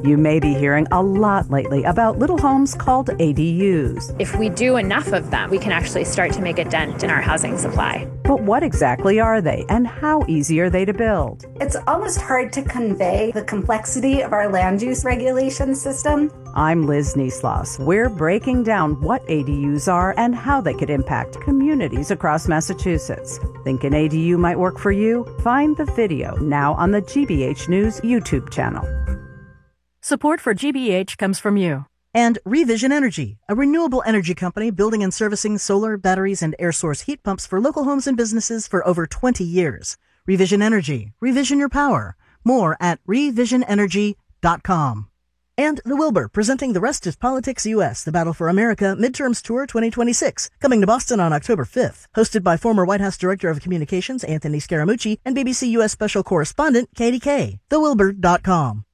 You may be hearing a lot lately about little homes called ADUs. If we do enough of them, we can actually start to make a dent in our housing supply. But what exactly are they, and how easy are they to build? It's almost hard to convey the complexity of our land use regulation system. I'm Liz Niesloss. We're breaking down what ADUs are and how they could impact communities across Massachusetts. Think an ADU might work for you? Find the video now on the GBH News YouTube channel. Support for GBH comes from you. And Revision Energy, a renewable energy company building and servicing solar, batteries, and air source heat pumps for local homes and businesses for over 20 years. Revision Energy. Revision your power. More at revisionenergy.com. And The Wilbur, presenting The Rest is Politics U.S., the Battle for America Midterms Tour 2026, coming to Boston on October 5th. Hosted by former White House Director of Communications Anthony Scaramucci and BBC U.S. Special Correspondent Katie Kay. TheWilbur.com.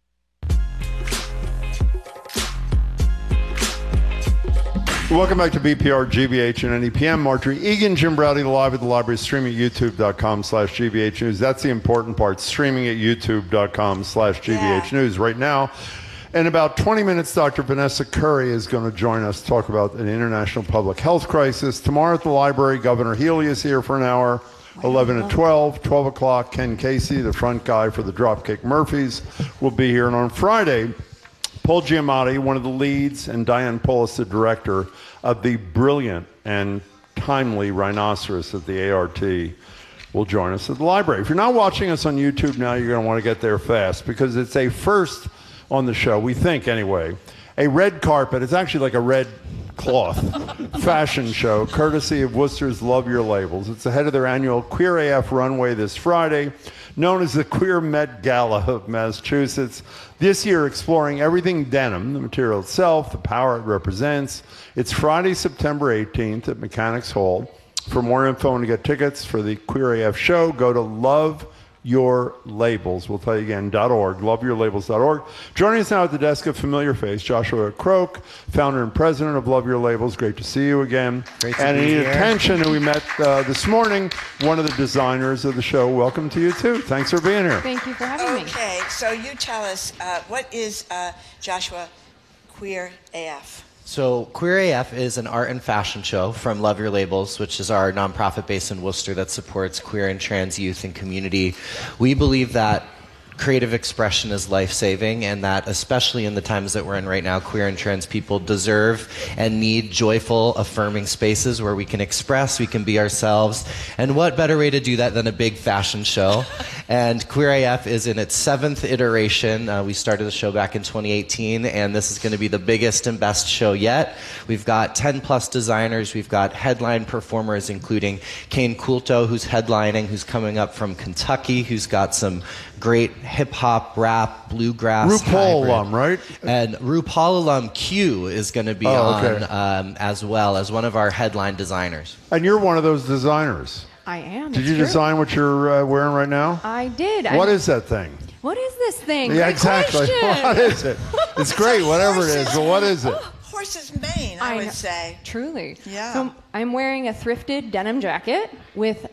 Welcome back to BPR, GBH, and NEPM. Marjorie Egan, Jim Browdy, live at the library, streaming at youtube.com/GBH News. That's the important part, streaming at youtube.com/GBH News. Right now, in about 20 minutes, Dr. Vanessa Curry is going to join us to talk about an international public health crisis. Tomorrow at the library, Governor Healy is here for an hour, 11 to 12. 12 o'clock, Ken Casey, the front guy for the Dropkick Murphys, will be here. And on Friday, Paul Giamatti, one of the leads, and Diane Paulus, the director of the brilliant and timely Rhinoceros at the ART, will join us at the library. If you're not watching us on YouTube now, you're going to want to get there fast because it's a first on the show, we think anyway. A red carpet, it's actually like a red cloth fashion show, courtesy of Worcester's Love Your Labels. It's ahead of their annual Queer AF runway this Friday, known as the Queer Met Gala of Massachusetts. This year, exploring everything denim, the material itself, the power it represents. It's Friday, September 18th at Mechanics Hall. For more info and to get tickets for the Queer AF show, go to Love Your Labels. We'll tell you again, .org, loveyourlabels.org. Joining us now at the desk, a familiar face, Joshua Croak, founder and president of Love Your Labels. Great to see you again. Great to and be here. Anita Tension, who we met this morning, one of the designers of the show. Welcome to you, too. Thanks for being here. Thank you for having me. Okay, so you tell us, what is, Joshua, Queer AF? So Queer AF is an art and fashion show from Love Your Labels, which is our nonprofit based in Worcester that supports queer and trans youth and community. We believe that creative expression is life-saving, and that especially in the times that we're in right now, queer and trans people deserve and need joyful, affirming spaces where we can express, we can be ourselves. And what better way to do that than a big fashion show? And Queer AF is in its 7th iteration. We started the show back in 2018, and this is going to be the biggest and best show yet. We've got 10-plus designers. We've got headline performers, including Kane Coulto, who's headlining, who's coming up from Kentucky, who's got some great hip-hop, rap, bluegrass RuPaul hybrid. alum, right? And RuPaul alum Q is going to be on as well as one of our headline designers. And you're one of those designers. I am. Did you design what you're wearing right now? I did. What is that thing? What is this thing? Yeah, Great exactly. question. What is it? It's great, whatever it is, but what is it? Horse's mane, I would say. Truly. Yeah. So I'm wearing a thrifted denim jacket with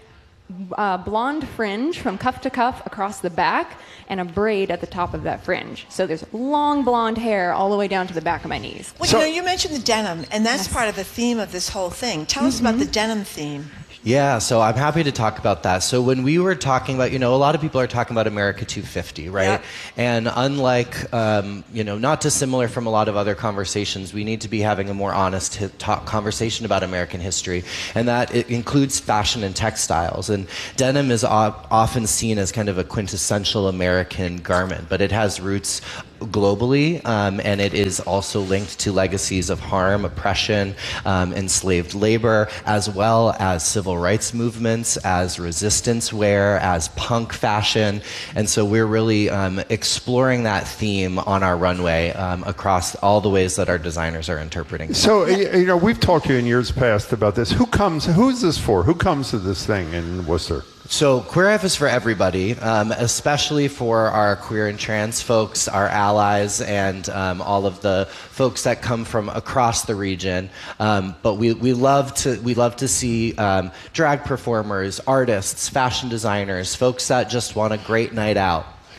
blonde fringe from cuff to cuff across the back and a braid at the top of that fringe. So there's long blonde hair all the way down to the back of my knees. Well, you mentioned the denim, and that's part of the theme of this whole thing. Tell us about the denim theme. Yeah, so I'm happy to talk about that. So when we were talking about, a lot of people are talking about America 250, right? Yep. And unlike, not dissimilar from a lot of other conversations, we need to be having a more honest conversation about American history. And that it includes fashion and textiles. And denim is often seen as kind of a quintessential American garment, but it has roots globally, and it is also linked to legacies of harm, oppression, enslaved labor, as well as civil rights movements, as resistance wear, as punk fashion. And so we're really exploring that theme on our runway across all the ways that our designers are interpreting. So, we've talked to you in years past about this. Who's this for? Who comes to this thing in Worcester? So Queer AF is for everybody, especially for our queer and trans folks, our allies, and all of the folks that come from across the region. But we love to see drag performers, artists, fashion designers, folks that just want a great night out.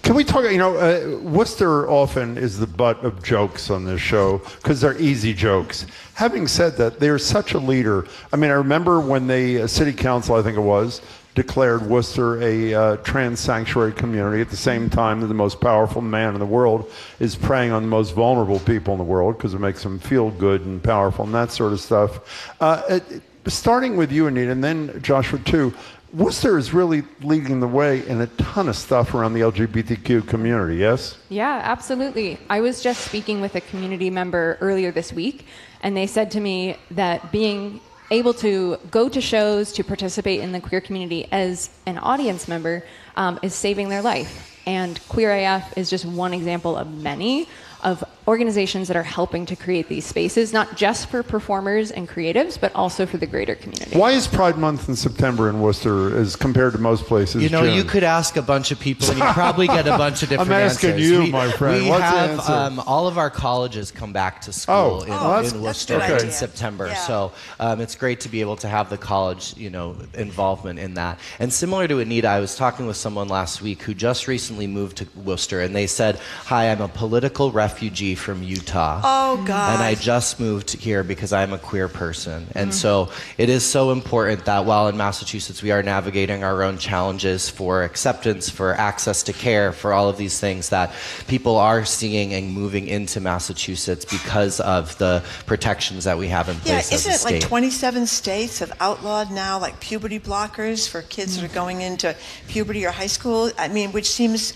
Can we talk, Worcester often is the butt of jokes on this show because they're easy jokes. Having said that, they're such a leader. I mean, I remember when the city council, I think it was, declared Worcester a trans sanctuary community at the same time that the most powerful man in the world is preying on the most vulnerable people in the world because it makes them feel good and powerful and that sort of stuff. Starting with you, Anita, and then Joshua too, Worcester is really leading the way in a ton of stuff around the LGBTQ community, yes? Yeah, absolutely. I was just speaking with a community member earlier this week, and they said to me that being able to go to shows, to participate in the queer community as an audience member is saving their life. And Queer AF is just one example of many of organizations that are helping to create these spaces, not just for performers and creatives, but also for the greater community. Why is Pride Month in September in Worcester as compared to most places? June? You could ask a bunch of people and you'd probably get a bunch of different answers. I'm asking you, my friend. What's the answer? All of our colleges come back to school in Worcester in September. Yeah. So it's great to be able to have the college, involvement in that. And similar to Anita, I was talking with someone last week who just recently moved to Worcester, and they said, "Hi, I'm a political refugee from Utah. Oh, God. And I just moved here because I'm a queer person." And so it is so important that while in Massachusetts we are navigating our own challenges for acceptance, for access to care, for all of these things, that people are seeing and moving into Massachusetts because of the protections that we have in place as a isn't it state. like 27 states have outlawed now like puberty blockers for kids that are going into puberty or high school? I mean, which seems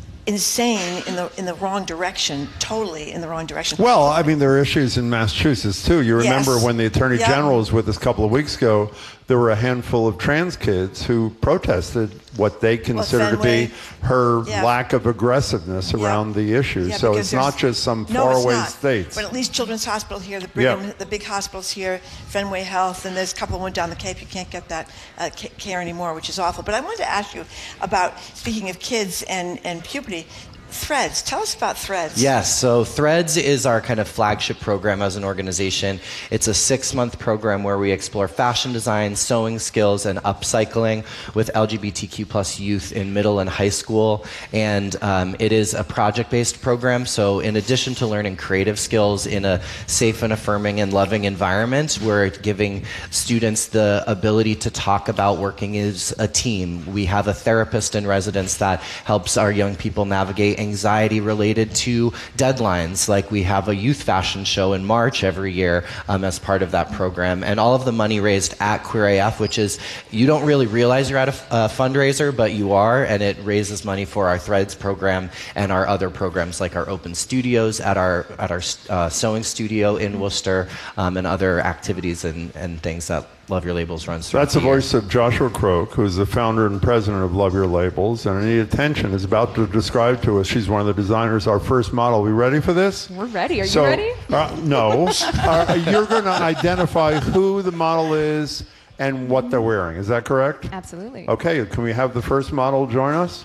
insane in the wrong direction, totally in the wrong direction. Well, I mean, there are issues in Massachusetts, too. You remember when the Attorney General was with us a couple of weeks ago, there were a handful of trans kids who protested what they consider to be her lack of aggressiveness around the issue. So it's not just some faraway states. But at least Children's Hospital here, the big hospitals here, Fenway Health, and there's a couple went down the Cape. You can't get that care anymore, which is awful. But I wanted to ask you about, speaking of kids and puberty, Threads. Tell us about Threads. Yes, so Threads is our kind of flagship program as an organization. It's a 6-month program where we explore fashion design, sewing skills, and upcycling with LGBTQ plus youth in middle and high school. And it is a project-based program, so in addition to learning creative skills in a safe and affirming and loving environment, we're giving students the ability to talk about working as a team. We have a therapist in residence that helps our young people navigate anxiety related to deadlines. Like we have a youth fashion show in March every year as part of that program. And all of the money raised at Queer AF, which is, you don't really realize you're at a fundraiser, but you are, and it raises money for our Threads program and our other programs like our open studios at our sewing studio in Worcester and other activities and things that Love Your Labels runs through. That's the voice of Joshua Croak, who's the founder and president of Love Your Labels. And Anita Tension is about to describe to us, she's one of the designers, our first model. We ready for this? We're ready. Are you ready? No. You're going to identify who the model is and what they're wearing. Is that correct? Absolutely. Okay, can we have the first model join us?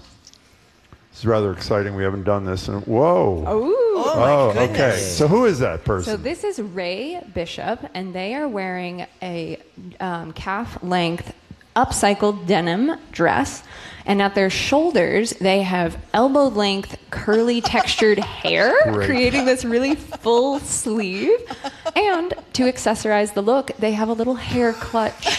This is rather exciting. We haven't done this. Whoa. Oh, my goodness. Okay. So who is that person? So this is Ray Bishop, and they are wearing a calf-length upcycled denim dress. And at their shoulders, they have elbow-length, curly, textured hair, creating this really full sleeve. And to accessorize the look, they have a little hair clutch.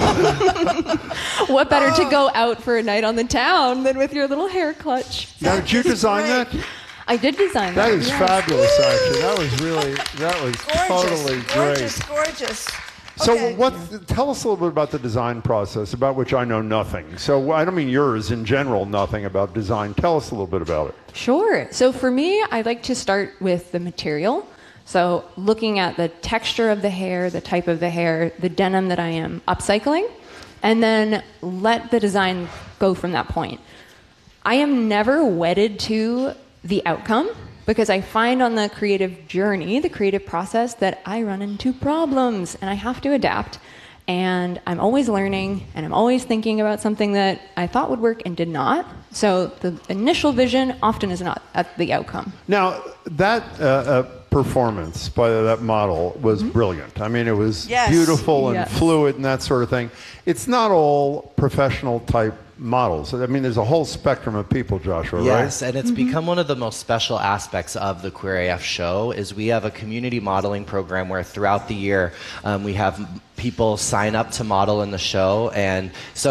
What better to go out for a night on the town than with your little hair clutch? Now, did you design that? I did design that. That is fabulous, actually. That was totally great. Gorgeous. So Okay. tell us a little bit about the design process, about which I know nothing. So I don't mean yours, in general, nothing about design. Tell us a little bit about it. Sure. So for me, I like to start with the material. So looking at the texture of the hair, the type of the hair, the denim that I am upcycling, and then let the design go from that point. I am never wedded to the outcome, because I find on the creative journey, the creative process, that I run into problems and I have to adapt. And I'm always learning and I'm always thinking about something that I thought would work and did not. So the initial vision often is not at the outcome. Now, that performance by that model was brilliant. I mean, it was beautiful and fluid and that sort of thing. It's not all professional type models. I mean, there's a whole spectrum of people, Joshua, right? Yes, and it's become one of the most special aspects of the Queer AF show is we have a community modeling program where throughout the year we have people sign up to model in the show, and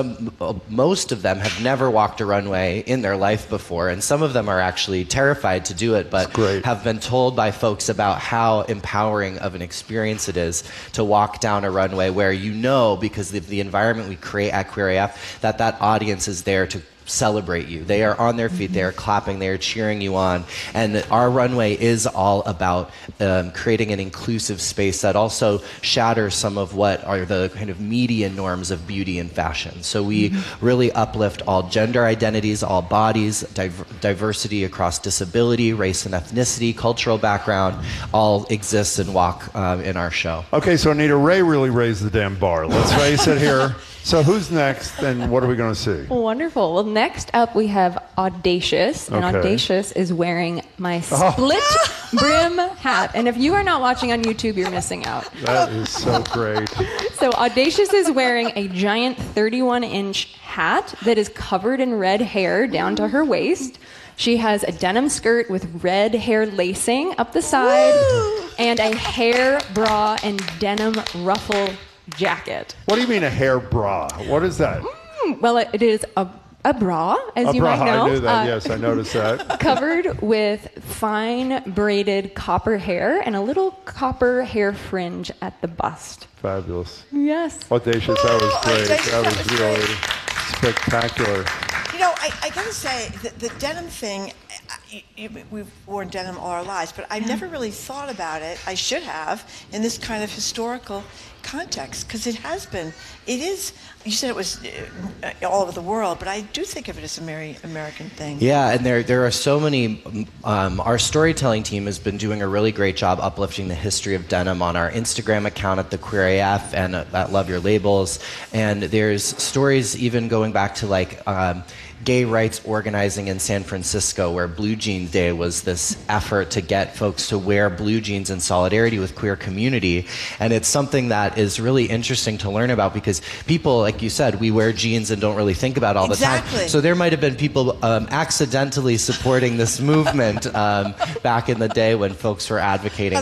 most of them have never walked a runway in their life before, and some of them are actually terrified to do it, but have been told by folks about how empowering of an experience it is to walk down a runway where you know, because of the environment we create at Queer AF, that audience is there to celebrate you. They are on their feet, they are clapping, they are cheering you on. And our runway is all about creating an inclusive space that also shatters some of what are the kind of media norms of beauty and fashion. So we really uplift all gender identities, all bodies, diversity across disability, race and ethnicity, cultural background, all exists and walk in our show. Okay, so Anita, Ray really raised the damn bar. Let's face it here. So who's next, and what are we going to see? Wonderful. Well, next up we have Audacious, and Audacious is wearing my split brim hat. And if you are not watching on YouTube, you're missing out. That is so great. So Audacious is wearing a giant 31-inch hat that is covered in red hair down to her waist. She has a denim skirt with red hair lacing up the side, and a hair bra and denim ruffle jacket. What do you mean a hair bra? What is that? Well, it is a bra, as you might know. I knew that, yes, I noticed that. Covered with fine braided copper hair and a little copper hair fringe at the bust. Fabulous. Yes. Audacious, that was great. That was really spectacular. You know, I gotta say, the denim thing, we've worn denim all our lives, but I never really thought about it, I should have, in this kind of historical context, because it is, you said it was all over the world, but I do think of it as a very American thing. Yeah, and there are so many, our storytelling team has been doing a really great job uplifting the history of denim on our Instagram account at the Queer AF and at Love Your Labels, and there's stories even going back to like, gay rights organizing in San Francisco, where Blue Jeans Day was this effort to get folks to wear blue jeans in solidarity with queer community. And it's something that is really interesting to learn about because people, like you said, we wear jeans and don't really think about it all the time. So there might have been people accidentally supporting this movement back in the day when folks were advocating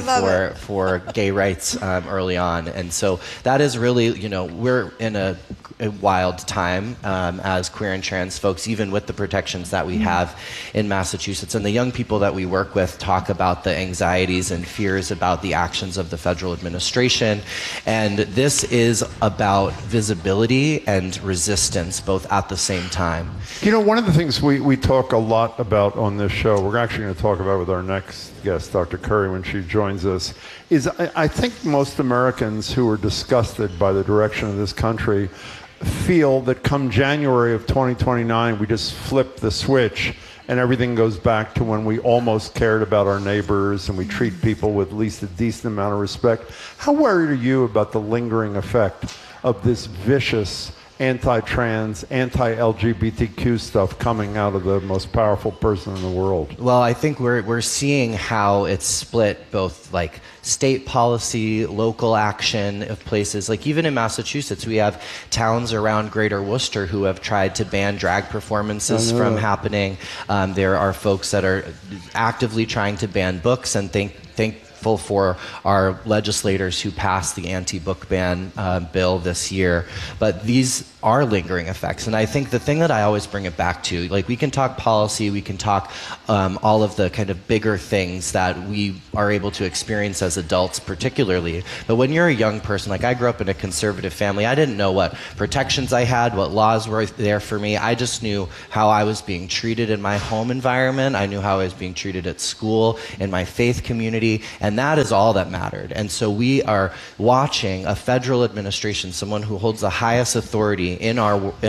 for gay rights early on. And so that is really, you know, we're in a wild time as queer and trans folks, even with the protections that we have in Massachusetts. And the young people that we work with talk about the anxieties and fears about the actions of the federal administration. And this is about visibility and resistance both at the same time. You know, one of the things we talk a lot about on this show, we're actually going to talk about with our next guest, Dr. Curry, when she joins us, is I think most Americans who are disgusted by the direction of this country feel that come January of 2029, we just flip the switch and everything goes back to when we almost cared about our neighbors and we treat people with at least a decent amount of respect. How worried are you about the lingering effect of this vicious anti-trans, anti-LGBTQ stuff coming out of the most powerful person in the world? Well, I think we're seeing how it's split both like state policy, local action of places. Like even in Massachusetts, we have towns around Greater Worcester who have tried to ban drag performances from happening. There are folks that are actively trying to ban books and thankful for our legislators who passed the anti-book ban bill this year. But these are lingering effects. And I think the thing that I always bring it back to, like we can talk policy, we can talk all of the kind of bigger things that we are able to experience as adults particularly. But when you're a young person, like I grew up in a conservative family, I didn't know what protections I had, what laws were there for me. I just knew how I was being treated in my home environment. I knew how I was being treated at school, in my faith community, and that is all that mattered. And so we are watching a federal administration, someone who holds the highest authority in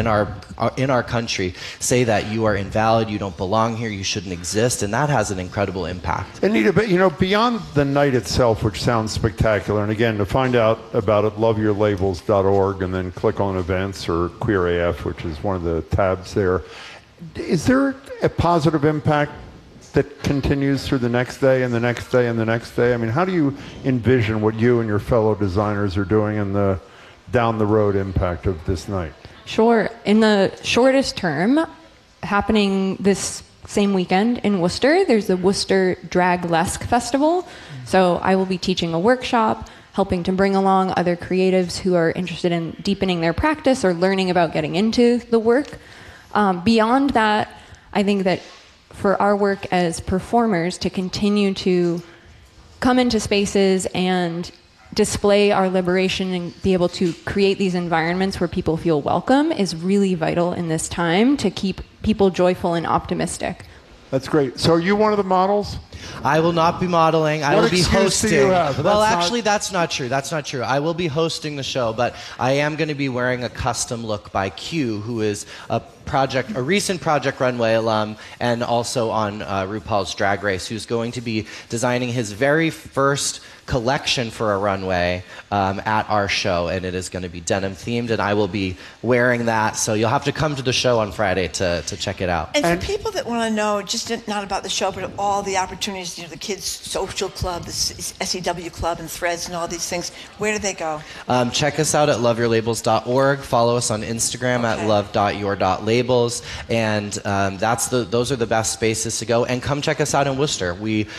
our country, say that you are invalid, you don't belong here, you shouldn't exist, and that has an incredible impact. Anita, but you know, beyond the night itself, which sounds spectacular, and again, to find out about it, loveyourlabels.org, and then click on events or Queer AF, which is one of the tabs there. Is there a positive impact that continues through the next day and the next day and the next day? I mean, how do you envision what you and your fellow designers are doing in the down the road impact of this night? Sure. In the shortest term, happening this same weekend in Worcester, there's the Worcester Draglesque Festival. So I will be teaching a workshop, helping to bring along other creatives who are interested in deepening their practice or learning about getting into the work. Beyond that, I think that for our work as performers to continue to come into spaces and display our liberation and be able to create these environments where people feel welcome is really vital in this time to keep people joyful and optimistic. That's great. So are you one of the models? I will not be modeling. I will be hosting. Do you have? Well, actually, that's not true. That's not true. I will be hosting the show, but I am going to be wearing a custom look by Q, who is a recent Project Runway alum, and also on RuPaul's Drag Race, who's going to be designing his very first collection for a runway at our show, and it is going to be denim themed, and I will be wearing that. So you'll have to come to the show on Friday to check it out. And for people that want to know, just not about the show, but all the opportunities, the kids' social club, the SEW club, and Threads, and all these things, where do they go? Check us out at loveyourlabels.org. Follow us on Instagram at love.your.labels, and those are the best spaces to go. And come check us out in Worcester.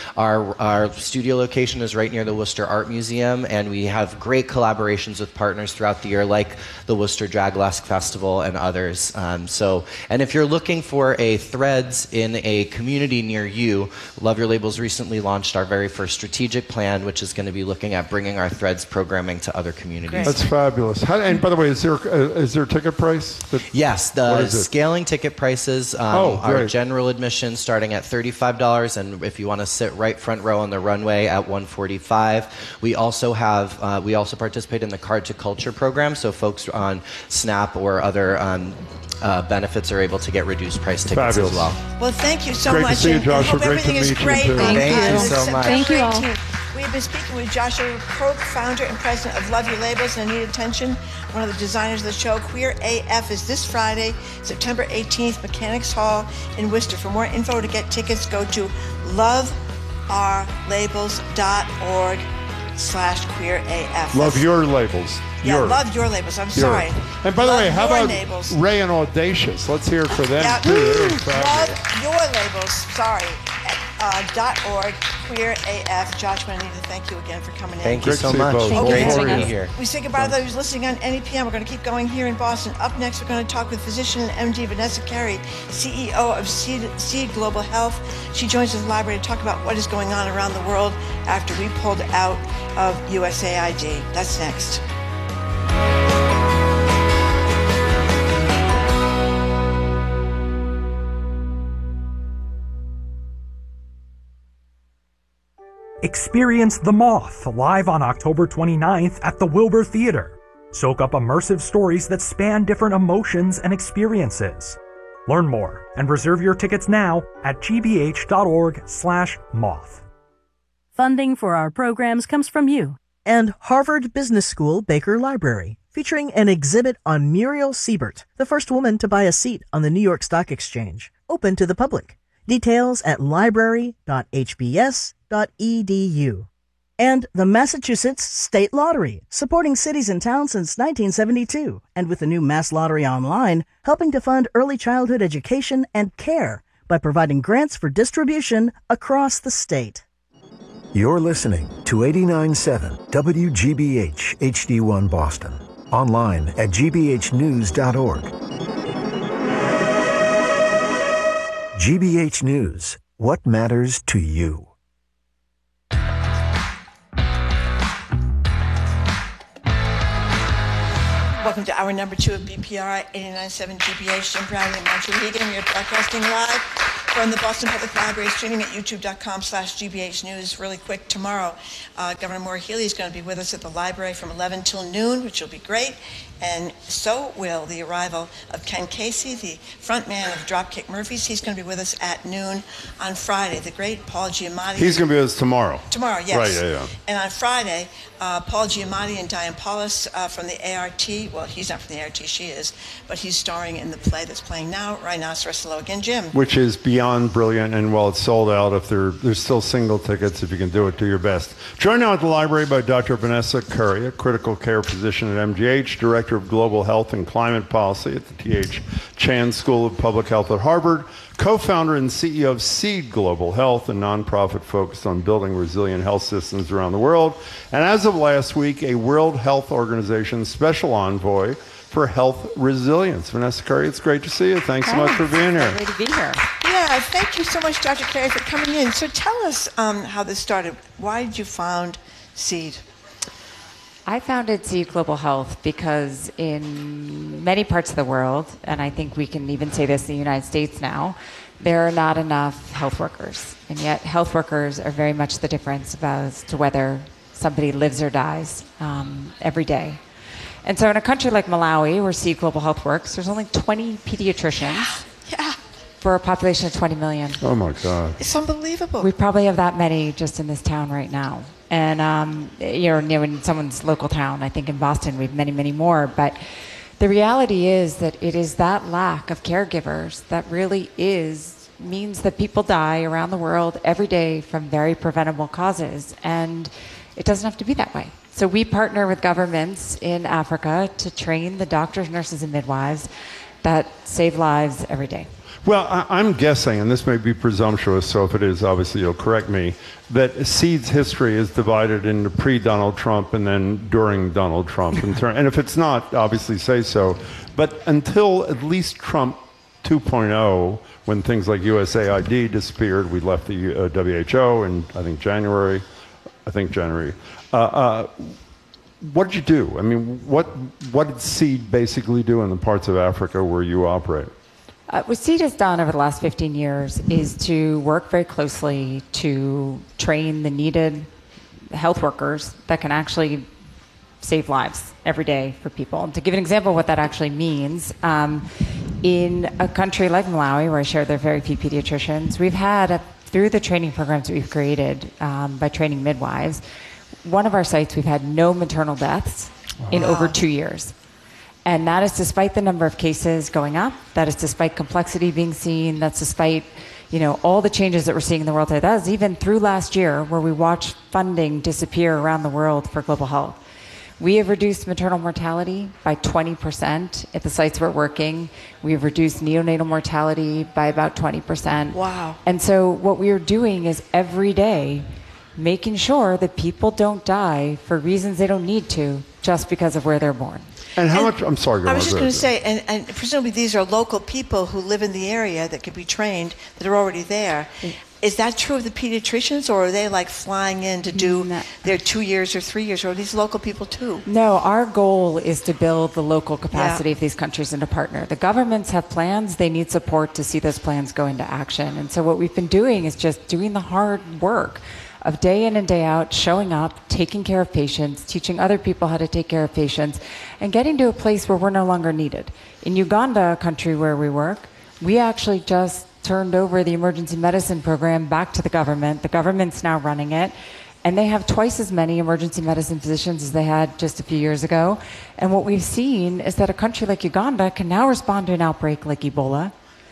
Our studio location is right near the Worcester Art Museum, and we have great collaborations with partners throughout the year, like the Worcester Draglesque Festival and others. And if you're looking for a Threads in a community near you, Love Your Labels recently launched our very first strategic plan, which is going to be looking at bringing our Threads programming to other communities. Great. That's fabulous. And by the way, is there a ticket price? Yes, the scaling ticket prices are general admission starting at $35, and if you want to sit right front row on the runway at $145. We also participate in the Card to Culture program, so folks on SNAP or other benefits are able to get reduced price tickets as well. Well, thank you so great much. To see you, Joshua. Hope everything is great. Thank you so much. Thank you all. We've been speaking with Joshua Croak, founder and president of Love Your Labels, and Anita Tension, one of the designers of the show. Queer AF is this Friday, September 18th, Mechanics Hall in Worcester. For more info to get tickets, go to loveourlabels.org/queeraf. Love Your Labels. Yeah, Love Your Labels. I'm sorry. And by the way, how about labels. Ray and Audacious? Let's hear it for them, Yeah. too. Love Your Labels. Sorry. .org, Queer AF. Joshua and Anita, thank you again for coming in. Thank you so much. Great to be here. We say goodbye to those listening on NEPM. We're going to keep going here in Boston. Up next, we're going to talk with physician and MD Vanessa Carey, CEO of Seed Global Health. She joins us in the library to talk about what is going on around the world after we pulled out of USAID. That's next. Experience The Moth live on October 29th at the Wilbur Theater. Soak up immersive stories that span different emotions and experiences. Learn more and reserve your tickets now at gbh.org/moth. Funding for our programs comes from you. And Harvard Business School Baker Library, featuring an exhibit on Muriel Siebert, the first woman to buy a seat on the New York Stock Exchange, open to the public. Details at library.hbs.edu. And the Massachusetts State Lottery, supporting cities and towns since 1972, and with the new Mass Lottery Online, helping to fund early childhood education and care by providing grants for distribution across the state. You're listening to 89.7 WGBH HD1 Boston. Online at gbhnews.org. GBH News. What matters to you? Welcome to hour number 2 of BPR 89.7 GBH. Jim Brown and Marjorie Hegan. We are broadcasting live from the Boston Public Library, streaming at youtube.com/GBH News. Really quick, tomorrow, Governor Maura Healey is going to be with us at the library from 11 till noon, which will be great. And so will the arrival of Ken Casey, the front man of Dropkick Murphys. He's going to be with us at noon on Friday. The great Paul Giamatti. He's going to be with us tomorrow. Tomorrow, yes. Right, yeah. And on Friday, Paul Giamatti and Diane Paulus from the ART. Well, he's not from the ART, she is. But he's starring in the play that's playing now, Rhinoceros Hello Again, Jim. Which is Beyond beyond brilliant, and while it's sold out, if there's still single tickets, if you can do it, do your best. Joined now at the library by Dr. Vanessa Curry, a critical care physician at MGH, Director of Global Health and Climate Policy at the T.H. Chan School of Public Health at Harvard, co-founder and CEO of Seed Global Health, a nonprofit focused on building resilient health systems around the world, and as of last week, a World Health Organization special envoy for health resilience. Vanessa Curry, it's great to see you. Thanks so much for being here. Great to be here. Yeah, thank you so much, Dr. Curry, for coming in. So tell us how this started. Why did you found Seed? I founded Seed Global Health because in many parts of the world, and I think we can even say this in the United States now, there are not enough health workers. And yet health workers are very much the difference as to whether somebody lives or dies every day. And so in a country like Malawi, where Seed Global Health works, there's only 20 pediatricians for a population of 20 million. Oh my God. It's unbelievable. We probably have that many just in this town right now. And in someone's local town, I think in Boston, we have many, many more. But the reality is that it is that lack of caregivers that really means that people die around the world every day from very preventable causes. And it doesn't have to be that way. So we partner with governments in Africa to train the doctors, nurses, and midwives that save lives every day. Well, I'm guessing, and this may be presumptuous, so if it is, obviously you'll correct me, that Seed's history is divided into pre-Donald Trump and then during Donald Trump. And if it's not, obviously say so. But until at least Trump 2.0, when things like USAID disappeared, we left the WHO in, I think, January. What did you do? I mean, what did Seed basically do in the parts of Africa where you operate? What Seed has done over the last 15 years is to work very closely to train the needed health workers that can actually save lives every day for people. And to give an example of what that actually means, in a country like Malawi, where I share there are very few pediatricians, we've had, through the training programs that we've created by training midwives, one of our sites, we've had no maternal deaths in over 2 years. And that is despite the number of cases going up. That is despite complexity being seen. That's despite, all the changes that we're seeing in the world today. That is even through last year, where we watched funding disappear around the world for global health. We have reduced maternal mortality by 20% at the sites we're working. We have reduced neonatal mortality by about 20%. Wow. And so what we are doing is every day making sure that people don't die for reasons they don't need to just because of where they're born. And how much, I'm sorry, I was just going to say, and presumably these are local people who live in the area that could be trained, that are already there. Is that true of the pediatricians, or are they like flying in to do their 2 years or 3 years, or are these local people too? No, our goal is to build the local capacity of these countries and to partner. The governments have plans, they need support to see those plans go into action. And so what we've been doing is just doing the hard work of day in and day out, showing up, taking care of patients, teaching other people how to take care of patients, and getting to a place where we're no longer needed. In Uganda, a country where we work, we actually just turned over the emergency medicine program back to the government. The government's now running it, and they have twice as many emergency medicine physicians as they had just a few years ago. And what we've seen is that a country like Uganda can now respond to an outbreak like Ebola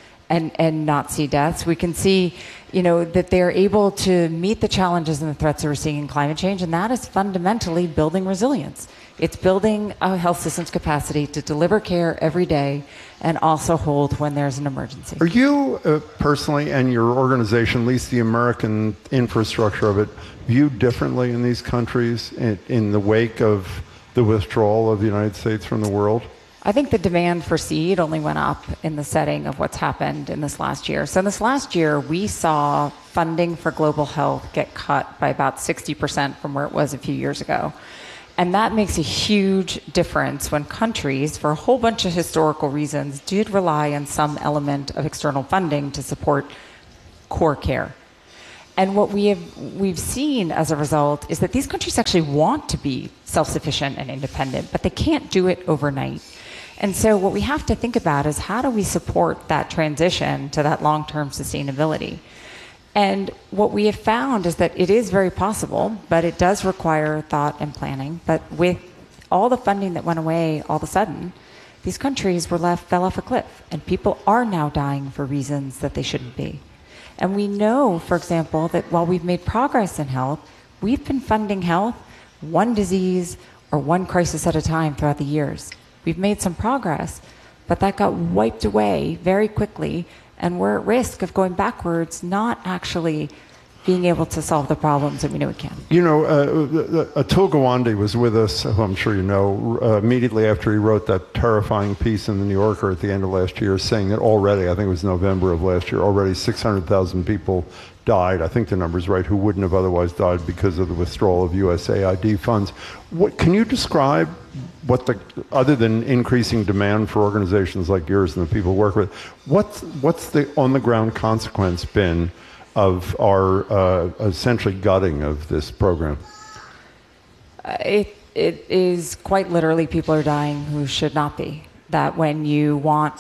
and not see deaths. We can see, that they're able to meet the challenges and the threats that we're seeing in climate change, and that is fundamentally building resilience. It's building a health system's capacity to deliver care every day and also hold when there's an emergency. Are you personally, and your organization, at least the American infrastructure of it, viewed differently in these countries in the wake of the withdrawal of the United States from the world? I think the demand for Seed only went up in the setting of what's happened in this last year. So in this last year, we saw funding for global health get cut by about 60% from where it was a few years ago. And that makes a huge difference when countries, for a whole bunch of historical reasons, did rely on some element of external funding to support core care. And what we've seen as a result is that these countries actually want to be self-sufficient and independent, but they can't do it overnight. And so what we have to think about is how do we support that transition to that long-term sustainability? And what we have found is that it is very possible, but it does require thought and planning. But with all the funding that went away all of a sudden, these countries fell off a cliff, and people are now dying for reasons that they shouldn't be. And we know, for example, that while we've made progress in health, we've been funding health one disease or one crisis at a time throughout the years. We've made some progress, but that got wiped away very quickly, and we're at risk of going backwards, not actually being able to solve the problems that we know we can. You know, Atul Gawande was with us, who I'm sure you know, immediately after he wrote that terrifying piece in the New Yorker at the end of last year, saying that already, I think it was November of last year, already 600,000 people died, I think the number's right, who wouldn't have otherwise died because of the withdrawal of USAID funds. What can you describe what the, other than increasing demand for organizations like yours and the people who work with, what's the on-the-ground consequence been of our essentially gutting of this program? It is quite literally people are dying who should not be. That when you want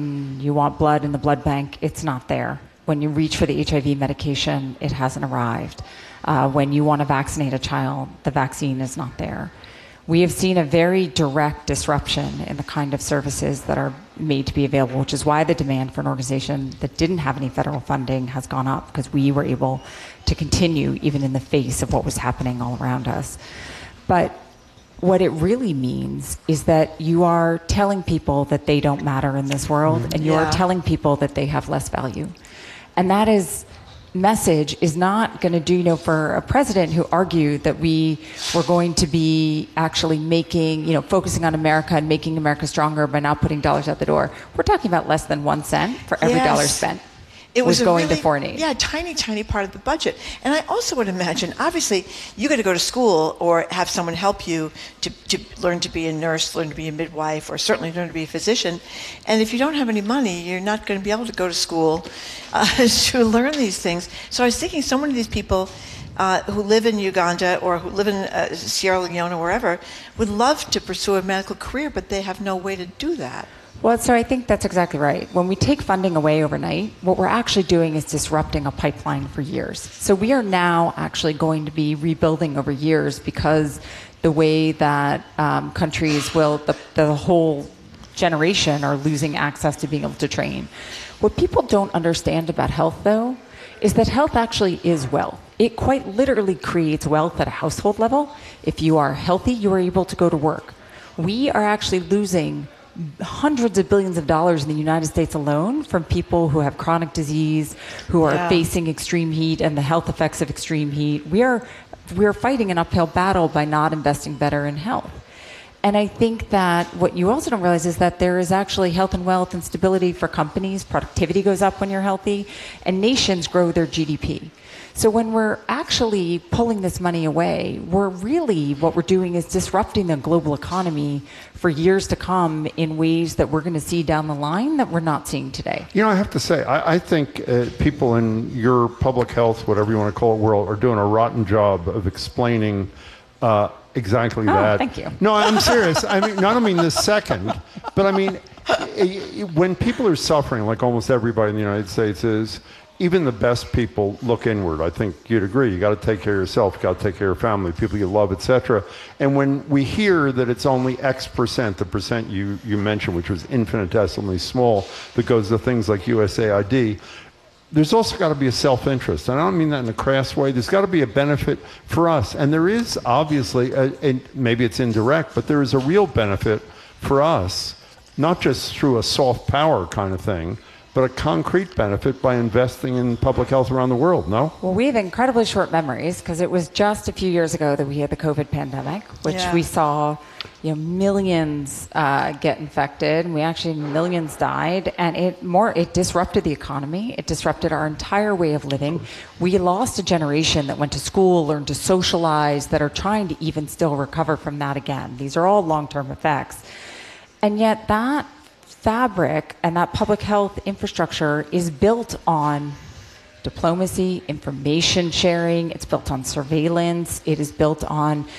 blood in the blood bank, it's not there. When you reach for the HIV medication, it hasn't arrived. When you want to vaccinate a child, the vaccine is not there. We have seen a very direct disruption in the kind of services that are made to be available, which is why the demand for an organization that didn't have any federal funding has gone up, because we were able to continue even in the face of what was happening all around us. But what it really means is that you are telling people that they don't matter in this world, and you are telling people that they have less value. And that message is not going to do, for a president who argued that we were going to be actually making, focusing on America and making America stronger by not putting dollars out the door. We're talking about less than 1 cent for every dollar spent. It was going to foreign aid. Yeah, tiny, tiny part of the budget. And I also would imagine, obviously, you got to go to school or have someone help you to learn to be a nurse, learn to be a midwife, or certainly learn to be a physician. And if you don't have any money, you're not going to be able to go to school to learn these things. So I was thinking so many of these people who live in Uganda or who live in Sierra Leone or wherever would love to pursue a medical career, but they have no way to do that. Well, so I think that's exactly right. When we take funding away overnight, what we're actually doing is disrupting a pipeline for years. So we are now actually going to be rebuilding over years, because the way that countries will, the whole generation are losing access to being able to train. What people don't understand about health, though, is that health actually is wealth. It quite literally creates wealth at a household level. If you are healthy, you are able to go to work. We are actually losing hundreds of billions of dollars in the United States alone from people who have chronic disease, who are facing extreme heat and the health effects of extreme heat. We are fighting an uphill battle by not investing better in health. And I think that what you also don't realize is that there is actually health and wealth and stability for companies. Productivity goes up when you're healthy, and nations grow their GDP. So when we're actually pulling this money away, what we're doing is disrupting the global economy for years to come in ways that we're going to see down the line that we're not seeing today. I have to say, I think people in your public health, whatever you want to call it, world, are doing a rotten job of explaining exactly that. Thank you. No, I'm serious. I don't mean this second, but I mean, when people are suffering, like almost everybody in the United States is, even the best people look inward. I think you'd agree. You got to take care of yourself. You got to take care of your family, people you love, etc. And when we hear that it's only X percent, the percent you mentioned, which was infinitesimally small, that goes to things like USAID, there's also got to be a self-interest. And I don't mean that in a crass way. There's got to be a benefit for us. And there is obviously, and maybe it's indirect, but there is a real benefit for us, not just through a soft power kind of thing, but a concrete benefit by investing in public health around the world, no? Well, we have incredibly short memories, because it was just a few years ago that we had the COVID pandemic, which we saw millions get infected, and millions died, and it disrupted the economy. It disrupted our entire way of living. We lost a generation that went to school, learned to socialize, that are trying to even still recover from that again. These are all long-term effects. And yet that fabric and that public health infrastructure is built on diplomacy, information sharing, it's built on surveillance, it is built on